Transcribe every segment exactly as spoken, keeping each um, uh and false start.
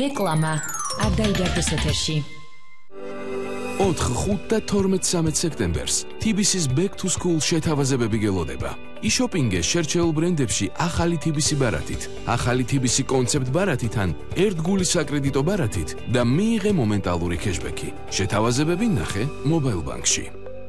რეკლამა არ დაიდარდეს ეთერში. ოთხ, ხუთ და თორმეტ სამეც სექტემბერს T B C-ის Back to School შეთავაზებები გელოდება. იშოპინგე შერჩეულ ბრენდებში ახალი T B C ბარათით, ახალი T B C კონცეპტ ბარათით ან ერთგული საკრედიტო ბარათით და მიიღე მომენტალური кэშბექი. შეთავაზებები ნახე Mobile Bank-ში.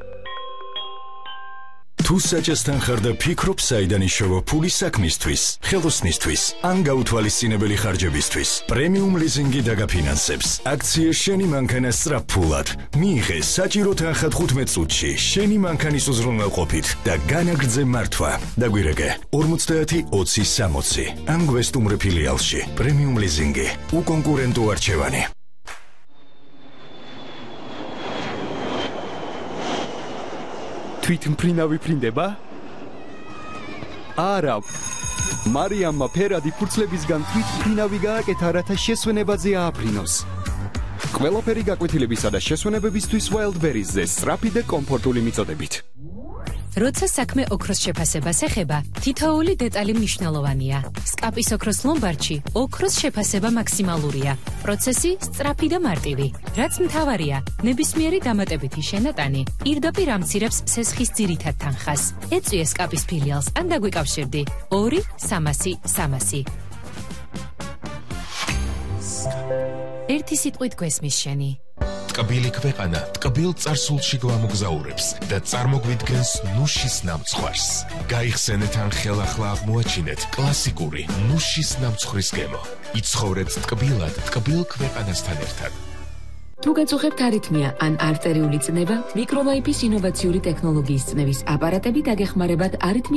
თუ საჭესთან ხარ და ფიქრობ საიდან იშოვა ფული საქმისთვის, ხელოსნისთვის, ან გაუთვალისწინებელი ხარჯებისთვის, პრემიუმ ლიზინგი დაგაფინანსებს. აქცია შენი მანქანა სწრაფფულად. მიიღე საჭირო თანხა თხუთმეტ წუთში შენი მანქანის უზრუნველყოფით და განაგრძე მართვა. დაგვირეკე ორმოცდაათი ოცი სამოცი. ან გვესტუმრე ფილიალში. პრემიუმ ლიზინგი. უკონკურენტო არჩევანი. თვითმფრინავი ფრინდება? არა. მარიამმა ფერადი ფურცლებისგან თვითმფრინავი გააკეთა, რათა შესვენებაზე ააფრინოს. ყველაფერი გაკვეთილებისა და შესვენებებისთვის Wildberries-ზე სწრაფი და კომფორტული მიწოდებით. როცა საქმე ოქროს შეფასებას ეხება, თითოეული დეტალი მნიშვნელოვანია. სკაპის ოქროს ლომბარდში ოქროს შეფასება მაქსიმალურია. პროცესი სწრაფი და მარტივი. რაც მთავარია, ნებისმიერი დამატებითი შენატანი პირდაპირ ამცირებს სესხის ძირითად თანხას. ეწვიე სკაპის ფილიალს ან დაგვიკავშირდი ორი სამასი სამასი. ერთი სიტყვით გვესმის შენი. ტკბილი ქვეყანა ტკბილ წარსულში გვამოგზაურებს და წარმოგვიდგენს ნუშის ნამცხვარს. გაიხსენეთ ან ხელახლა აღმოაჩინეთ კლასიკური ნუშის ნამცხვრის გემო. იცხოვრეთ ტკბილად ტკბილ ქვეყანასთან ერთად. თუ გაწუხებთ არითმია ან არტერიული წნევა, მიკროლაიფის ინოვაციური ტექნოლოგიის წნევის აპარატები დაგეხმარებათ არითმია